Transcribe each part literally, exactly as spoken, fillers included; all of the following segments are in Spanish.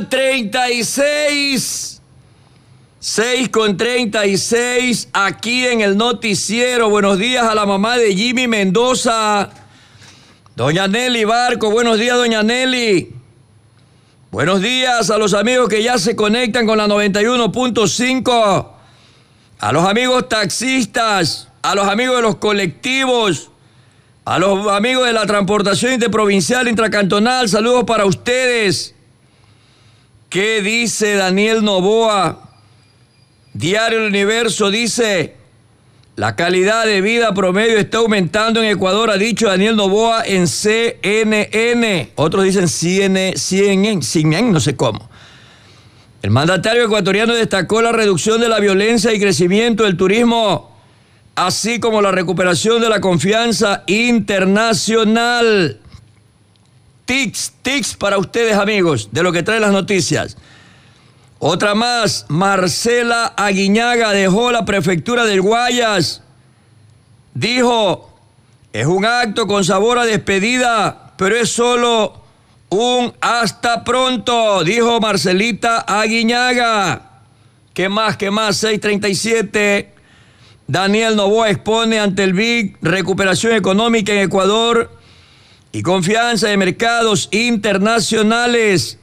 mañana, treinta y seis. seis con treinta y seis, aquí en el noticiero. Buenos días a la mamá de Jimmy Mendoza, doña Nelly Barco. Buenos días, doña Nelly. Buenos días a los amigos que ya se conectan con la noventa y uno punto cinco, a los amigos taxistas, a los amigos de los colectivos, a los amigos de la transportación interprovincial, intracantonal. Saludos para ustedes. ¿Qué dice Daniel Novoa? Diario El Universo dice: la calidad de vida promedio está aumentando en Ecuador, ha dicho Daniel Novoa en C N N. Otros dicen C N N, C N N, no sé cómo. El mandatario ecuatoriano destacó la reducción de la violencia y crecimiento del turismo, así como la recuperación de la confianza internacional. Tics, tics para ustedes, amigos, de lo que traen las noticias. Otra más, Marcela Aguiñaga dejó la prefectura del Guayas. Dijo: es un acto con sabor a despedida, pero es solo un hasta pronto, dijo Marcelita Aguiñaga. ¿Qué más, qué más? seis treinta y siete. Daniel Novoa expone ante el B I C recuperación económica en Ecuador y confianza de mercados internacionales.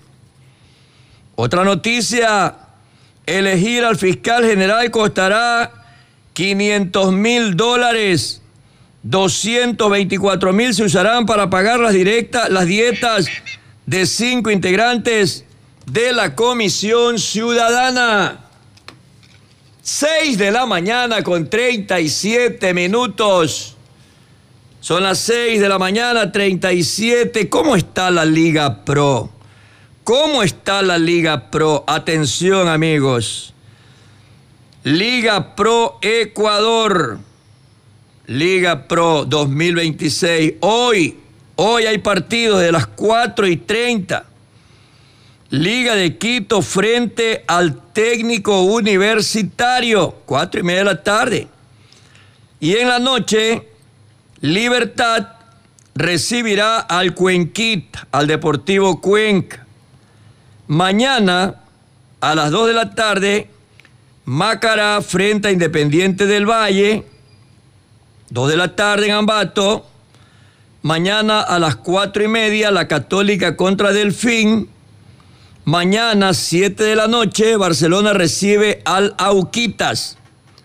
Otra noticia: elegir al fiscal general costará quinientos mil dólares. doscientos veinticuatro mil se usarán para pagar las, directas, las dietas de cinco integrantes de la Comisión Ciudadana. seis de la mañana con treinta y siete minutos. Son las seis de la mañana, treinta y siete. ¿Cómo está la Liga Pro? ¿Cómo está la Liga Pro? Atención, amigos. Liga Pro Ecuador. Liga Pro dos mil veintiséis. Hoy, hoy hay partidos de las cuatro y treinta. Liga de Quito frente al Técnico Universitario. Cuatro y media de la tarde. Y en la noche, Libertad recibirá al Cuenquita, al Deportivo Cuenca. Mañana, a las dos de la tarde, Macará frente a Independiente del Valle. dos de la tarde en Ambato. Mañana a las cuatro y media, la Católica contra Delfín. Mañana, siete de la noche, Barcelona recibe al Auquitas.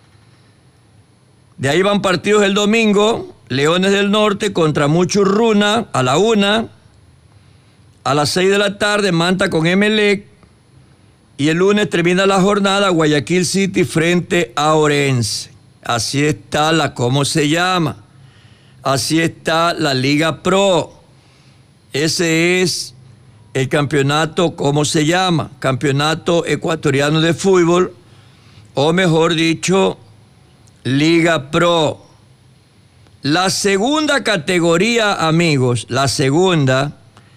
De ahí van partidos el domingo. Leones del Norte contra Muchurruna a la una. A las seis de la tarde, Manta con Emelec. Y el lunes termina la jornada, Guayaquil City frente a Orense. Así está la, ¿cómo se llama? Así está la Liga Pro. Ese es el campeonato, ¿cómo se llama? Campeonato Ecuatoriano de Fútbol, o mejor dicho, Liga Pro. La segunda categoría, amigos, la segunda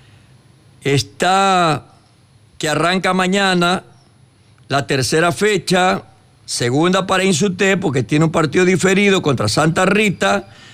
está que arranca mañana, la tercera fecha, segunda para Insute, porque tiene un partido diferido contra Santa Rita,